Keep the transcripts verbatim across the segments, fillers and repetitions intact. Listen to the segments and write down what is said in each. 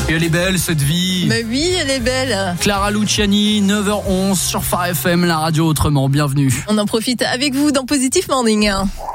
Et elle est belle cette vie. Mais oui, elle est belle. Clara Luciani, neuf heures onze sur Phare F M, la radio autrement. Bienvenue. On en profite avec vous dans Positif Morning.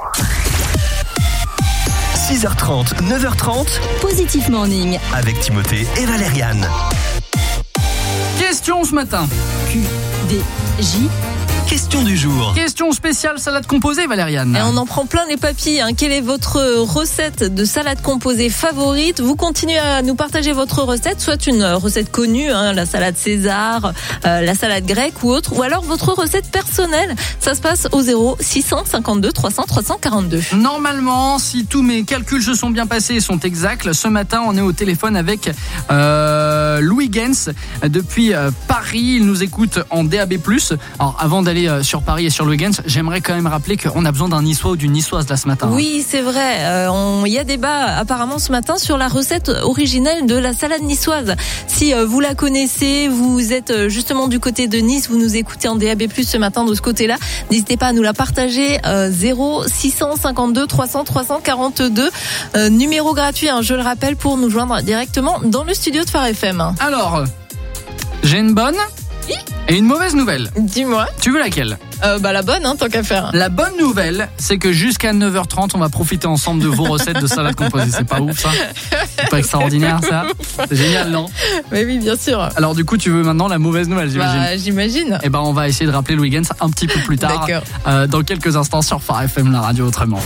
six heures trente, neuf heures trente. Positif Morning. Avec Timothée et Valériane. Question ce matin. Q D J. Question du jour. Question spéciale salade composée, Valériane. Et on en prend plein les papilles. Hein. Quelle est votre recette de salade composée favorite? Vous continuez à nous partager votre recette, soit une recette connue, hein, la salade César, euh, la salade grecque ou autre, ou alors votre recette personnelle. Ça se passe au zéro six cent cinquante-deux trois cents trois cent quarante-deux. Normalement, si tous mes calculs se sont bien passés et sont exacts, ce matin, on est au téléphone avec euh, Louis Gens depuis euh, Paris. Il nous écoute en D A B plus. Alors, avant d'aller sur Paris et sur Louis Gens, j'aimerais quand même rappeler qu'on a besoin d'un Niçois ou d'une Niçoise là ce matin. Oui, c'est vrai. Il euh, on... y a débat apparemment ce matin sur la recette originelle de la salade niçoise. Si euh, vous la connaissez, vous êtes justement du côté de Nice, vous nous écoutez en D A B plus ce matin de ce côté-là, n'hésitez pas à nous la partager. euh, zéro six cent cinquante-deux trois cents trois cent quarante-deux, euh, numéro gratuit, hein, je le rappelle, pour nous joindre directement dans le studio de Phare F M. Alors, j'ai une bonne et une mauvaise nouvelle. Dis-moi. Tu veux laquelle? euh, Bah la bonne, hein, tant qu'à faire. La bonne nouvelle, c'est que jusqu'à neuf heures trente, on va profiter ensemble de vos recettes de salade composée. C'est pas ouf ça? C'est pas extraordinaire ça? C'est génial, non? Mais oui, bien sûr. Alors du coup, tu veux maintenant la mauvaise nouvelle, j'imagine? Bah j'imagine. Eh ben, on va essayer de rappeler Louis Gens un petit peu plus tard. D'accord. Euh, dans quelques instants sur Phare F M, la radio autrement.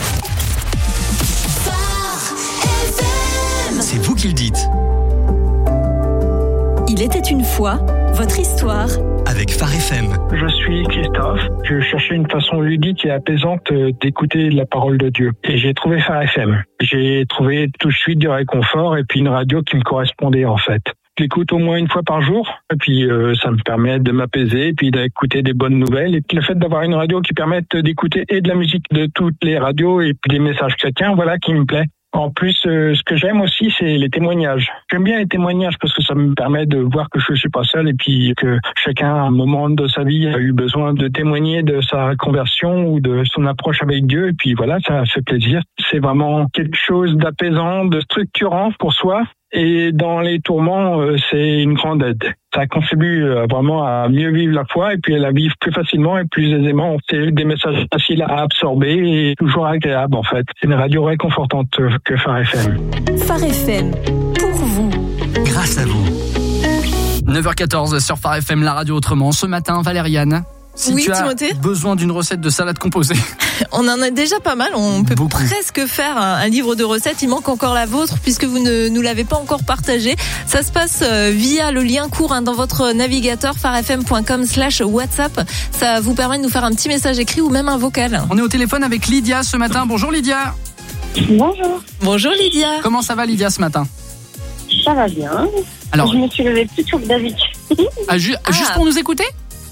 C'est vous qui le dites. Il était une fois, votre histoire. Avec Phare F M. Je suis Christophe. Je cherchais une façon ludique et apaisante d'écouter la parole de Dieu. Et j'ai trouvé Phare F M. J'ai trouvé tout de suite du réconfort et puis une radio qui me correspondait en fait. Je l'écoute au moins une fois par jour et puis euh, ça me permet de m'apaiser et puis d'écouter des bonnes nouvelles. Et puis le fait d'avoir une radio qui permette d'écouter et de la musique de toutes les radios et puis des messages chrétiens, voilà qui me plaît. En plus, euh, ce que j'aime aussi, c'est les témoignages. J'aime bien les témoignages parce que ça me permet de voir que je suis pas seul et puis que chacun, à un moment de sa vie, a eu besoin de témoigner de sa conversion ou de son approche avec Dieu. Et puis voilà, ça fait plaisir. C'est vraiment quelque chose d'apaisant, de structurant pour soi. Et dans les tourments, euh, c'est une grande aide. Ça contribue euh, vraiment à mieux vivre la foi et puis à la vivre plus facilement et plus aisément. C'est des messages faciles à absorber et toujours agréables en fait. C'est une radio réconfortante que Phare F M. Phare F M, pour vous. Grâce à vous. neuf heures quatorze sur Phare F M, la radio autrement. Ce matin, Valériane, si Oui, tu as Timothée besoin d'une recette de salade composée. On en a déjà pas mal, on peut Beaucoup. presque faire un, un livre de recettes. Il manque encore la vôtre puisque vous ne nous l'avez pas encore partagé. Ça se passe euh, via le lien court hein, dans votre navigateur pharefm.com slash WhatsApp. Ça vous permet de nous faire un petit message écrit ou même un vocal. On est au téléphone avec Lydia ce matin. Bonjour Lydia. Bonjour, Bonjour Lydia. Comment ça va Lydia ce matin? ça va bien. Alors, Je me suis levée plus tôt que d'habitude. ah, ju- Ah. juste pour nous écouter?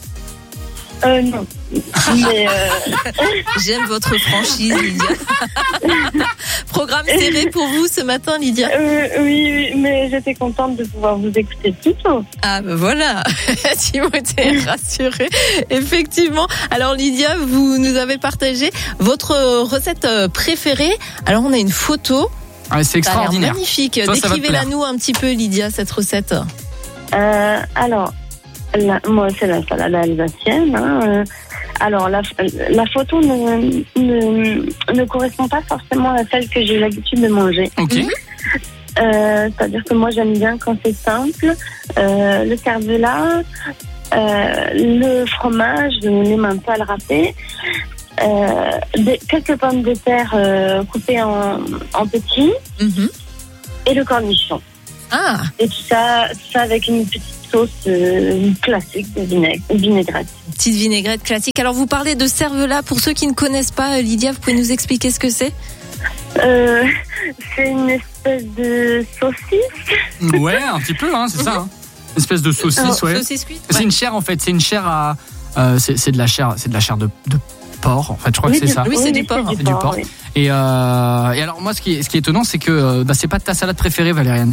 Euh, non. Mais, euh, J'aime votre franchise Lydia. Programme serré pour vous ce matin Lydia. euh, oui, oui, mais j'étais contente de pouvoir vous écouter plus tôt. Ah ben voilà, Timothée est rassuré. Effectivement. Alors Lydia, vous nous avez partagé votre recette préférée. Alors on a une photo. Ah, c'est Ça a l'air extraordinaire. magnifique. Toi, ça va te Décrivez-la plaire. nous un petit peu Lydia, cette recette. Euh, alors, la, moi, c'est la salade alsacienne. Hein, euh, alors, la, la photo ne, ne, ne correspond pas forcément à celle que j'ai l'habitude de manger. Ok. Euh, c'est-à-dire que moi, j'aime bien quand c'est simple. Euh, le cervelas, euh, le fromage, les mentales râpées, euh, des, quelques pommes de terre euh, coupées en, en petits Mm-hmm. et le cornichon. Ah, Et tout ça, tout ça avec une petite sauce euh, classique de vinaigre, vinaigrette. petite vinaigrette classique. Alors vous parlez de cervelas. Pour ceux qui ne connaissent pas, Lydia, vous pouvez nous expliquer ce que c'est? Euh, c'est une espèce de saucisse. Ouais, un petit peu, hein, c'est ça. Hein. Une espèce de saucisse, ouais. Saucisse cuite. C'est Ouais. une chair en fait, c'est une chair à, euh, c'est, c'est de la chair, c'est de la chair de, de porc. En fait, je crois Oui, que c'est ça. Oui, c'est du porc. C'est du porc. oui. Et, euh, et alors moi, ce qui est, ce qui est étonnant, c'est que euh, bah, c'est pas ta salade préférée, Valériane.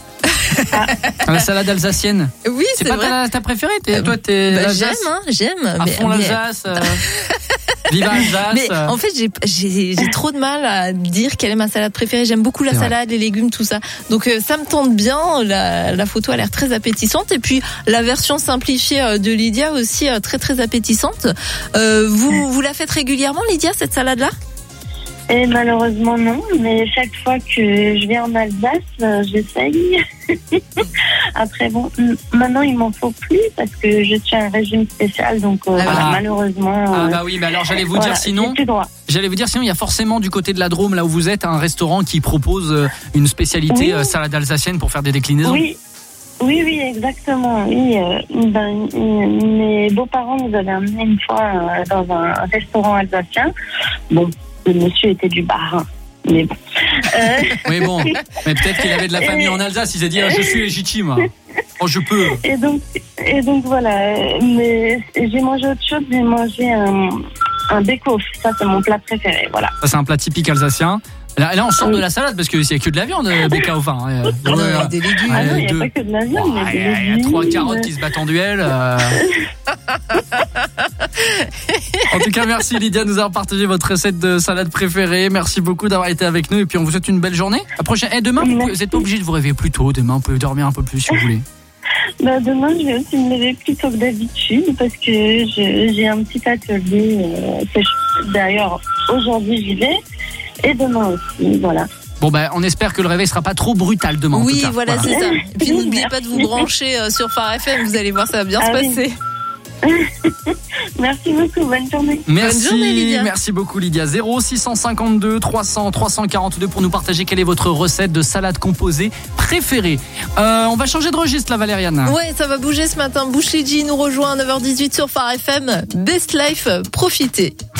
La salade alsacienne. Oui, C'est, c'est pas vrai. ta, ta préférée. T'es, toi, t'es Bah, l'Alsace, j'aime, hein, j'aime. à mais- fond mais- l'Alsace. euh. Viva Alsace. Mais en fait, j'ai, j'ai, j'ai trop de mal à dire quelle est ma salade préférée. J'aime beaucoup la C'est salade, vrai. les légumes, tout ça. Donc euh, ça me tente bien. La, la photo a l'air très appétissante. Et puis la version simplifiée de Lydia aussi euh, très très appétissante. Euh, vous, vous la faites régulièrement, Lydia, cette salade-là ? Et malheureusement non, mais chaque fois que je vais en Alsace, euh, j'essaye. Après bon, m- maintenant il m'en faut plus parce que je suis à un régime spécial, donc euh, Ah, voilà, ah. malheureusement. Ah euh, bah oui, mais alors j'allais vous voilà, dire sinon, j'ai plus droit. j'allais vous dire sinon il y a forcément du côté de la Drôme là où vous êtes un restaurant qui propose euh, une spécialité Oui. euh, salade alsacienne pour faire des déclinaisons. Oui, oui, oui, exactement. Oui, euh, ben, euh, mes beaux-parents nous avaient amené une fois euh, dans un restaurant alsacien. Bon, le monsieur était du Bas-Rhin, mais bon. Euh, Oui bon, mais peut-être qu'il avait de la famille en Alsace, il s'est dit ah, je suis légitime. Oh je peux. et donc, et donc voilà. euh, Mais j'ai mangé autre chose. J'ai mangé un, un bécof. Ça, c'est mon plat préféré. Voilà. Ça c'est un plat typique alsacien. Là, là on sort de la salade parce qu'il n'y a que de la viande, B K au vin. hein. Non, Ouais, il y a ouais. des légumes. Ah Ouais, non, il n'y a deux. pas que de la viande, Oh, mais Il des y, a- il y a légumes. trois carottes qui se battent en duel. euh. En tout cas, merci Lydia de nous avoir partagé votre recette de salade préférée. Merci beaucoup d'avoir été avec nous et puis on vous souhaite une belle journée. À prochaine. Et demain, vous n'êtes pas obligé de vous réveiller plus tôt. Demain, on peut dormir un peu plus si vous voulez. Bah, demain, je vais aussi me lever plus tôt que d'habitude parce que je- j'ai un petit atelier. Euh, que je- D'ailleurs, aujourd'hui, j'y vais. Et demain aussi, voilà. Bon ben, on espère que le réveil sera pas trop brutal demain. en Oui, tout cas. voilà, c'est ça. Et puis n'oubliez pas de vous brancher euh, sur Phare F M. Vous allez voir, ça va bien Ah se oui. passer. Merci beaucoup, bonne journée. Merci, Bonne journée, Lydia. merci beaucoup Lydia. zéro six cent cinquante-deux trois cents trois cent quarante-deux pour nous partager quelle est votre recette de salade composée préférée. Euh, on va changer de registre là, Valériane. Ouais, ça va bouger ce matin. Bouche G nous rejoint à neuf heures dix-huit sur Phare F M. Best Life, profitez.